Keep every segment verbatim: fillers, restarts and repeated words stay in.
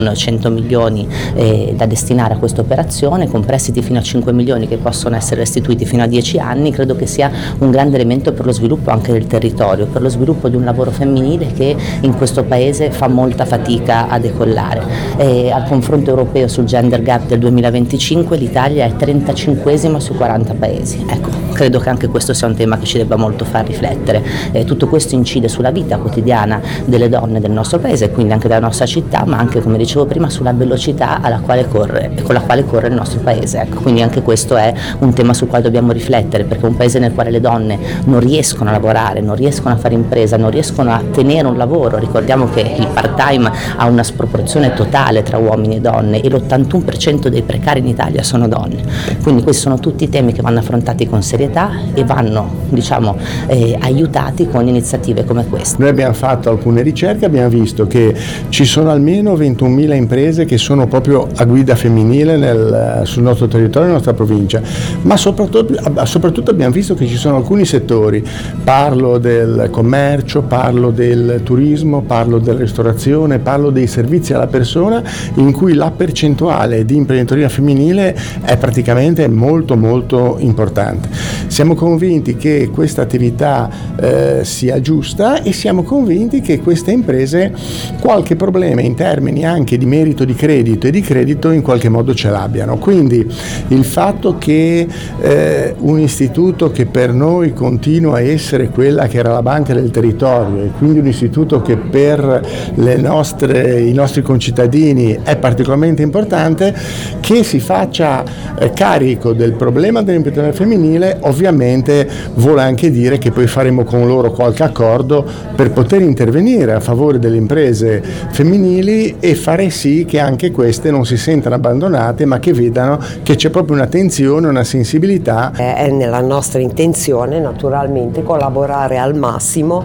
cento milioni eh, da destinare a questa operazione, con prestiti fino a cinque milioni che possono essere restituiti fino a dieci anni. Credo che sia un grande elemento per lo sviluppo anche del territorio, per lo sviluppo di un lavoro femminile che in questo paese fa molta fatica a decollare. E al confronto europeo sul gender gap del duemilaventicinque l'Italia è trentacinquesima su quaranta paesi. Ecco, credo che anche questo sia un tema che ci debba molto far riflettere. Eh, tutto questo incide sulla vita quotidiana delle donne del nostro paese, quindi anche della nostra città, ma anche, come dicevo prima, sulla velocità alla quale corre e con la quale corre il nostro paese. Ecco, quindi anche questo è un tema sul quale dobbiamo riflettere, perché un paese nel quale le donne non riescono a lavorare, non riescono a fare impresa, non riescono a tenere un lavoro. Ricordiamo che il part-time ha una sproporzione totale tra uomini e donne e l'ottantuno per cento dei precari in Italia sono donne. Quindi questi sono tutti temi che vanno affrontati con serietà e vanno, diciamo, eh, aiutati con iniziative come queste. Noi abbiamo fatto alcune ricerche, abbiamo visto che ci sono almeno ventunomila imprese che sono proprio a guida femminile nel, sul nostro territorio, nella nostra provincia, ma soprattutto, soprattutto abbiamo visto che ci sono alcuni settori, parlo del commercio, parlo del turismo, parlo della ristorazione, parlo dei servizi alla persona, in cui la percentuale di imprenditoria femminile è praticamente molto molto importante. Siamo convinti che questa attività eh, sia giusta e siamo convinti che queste imprese qualche problema in termini anche di merito di credito e di credito in qualche modo ce l'abbiano. Quindi il fatto che eh, un istituto che per noi continua a essere quella che era la banca del territorio e quindi un istituto che per le nostre, i nostri concittadini è particolarmente importante, che si faccia eh, carico del problema dell'imprenditoria femminile, ovviamente vuole anche dire che poi faremo con loro qualche accordo per poter intervenire a favore delle imprese femminili e fare sì che anche queste non si sentano abbandonate, ma che vedano che c'è proprio un'attenzione, una sensibilità. È nella nostra intenzione naturalmente collaborare al massimo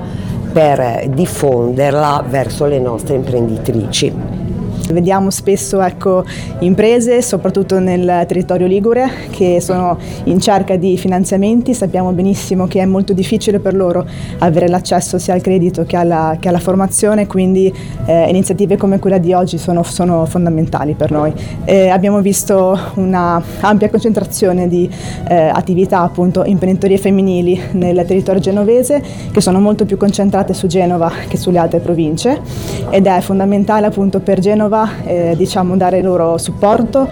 per diffonderla verso le nostre imprenditrici. Vediamo spesso ecco, imprese, soprattutto nel territorio ligure, che sono in cerca di finanziamenti. Sappiamo benissimo che è molto difficile per loro avere l'accesso sia al credito che alla, che alla formazione, quindi eh, iniziative come quella di oggi sono, sono fondamentali per noi. Eh, abbiamo visto una ampia concentrazione di eh, attività, appunto, imprenditorie femminili nel territorio genovese, che sono molto più concentrate su Genova che sulle altre province, ed è fondamentale appunto per Genova Eh, diciamo dare loro supporto.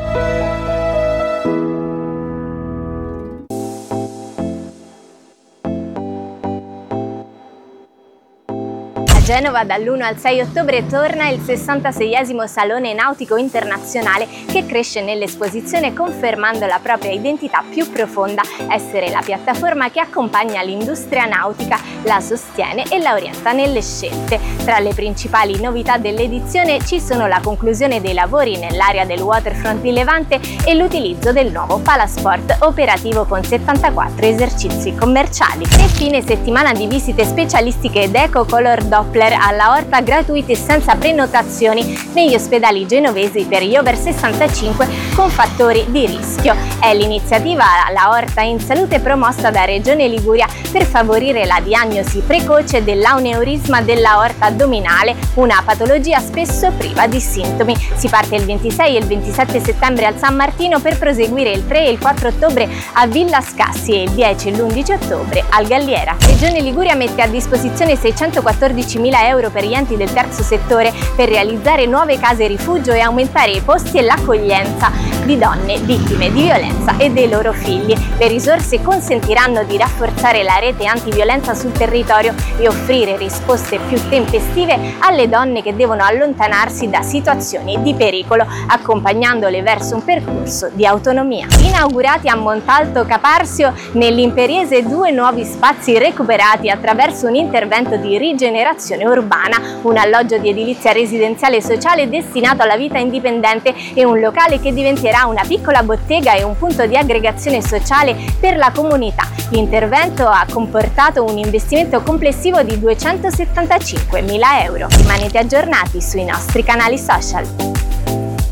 Genova dall'uno al sei ottobre torna il sessantaseiesimo Salone Nautico Internazionale, che cresce nell'esposizione confermando la propria identità più profonda: essere la piattaforma che accompagna l'industria nautica, la sostiene e la orienta nelle scelte. Tra le principali novità dell'edizione ci sono la conclusione dei lavori nell'area del waterfront di Levante e l'utilizzo del nuovo Palasport, operativo con settantaquattro esercizi commerciali. E fine settimana di visite specialistiche ed Eco Color Doppler alla Orta gratuite e senza prenotazioni negli ospedali genovesi per gli over sessantacinque con fattori di rischio. È l'iniziativa La Orta in Salute promossa da Regione Liguria per favorire la diagnosi precoce dell'aneurisma dell'aorta addominale, una patologia spesso priva di sintomi. Si parte il ventisei e il ventisette settembre al San Martino per proseguire il tre e il quattro ottobre a Villa Scassi e il dieci e l'undici ottobre al Galliera. Regione Liguria mette a disposizione seicentoquattordicimila euro per gli enti del terzo settore per realizzare nuove case rifugio e aumentare i posti e l'accoglienza di donne vittime di violenza e dei loro figli. Le risorse consentiranno di rafforzare la rete antiviolenza sul territorio e offrire risposte più tempestive alle donne che devono allontanarsi da situazioni di pericolo, accompagnandole verso un percorso di autonomia. Inaugurati a Montalto Caparsio, nell'Imperiese, due nuovi spazi recuperati attraverso un intervento di rigenerazione urbana, un alloggio di edilizia residenziale sociale destinato alla vita indipendente e un locale che diventerà una piccola bottega e un punto di aggregazione sociale per la comunità. L'intervento ha comportato un investimento complessivo di duecentosettantacinquemila euro. Rimanete aggiornati sui nostri canali social.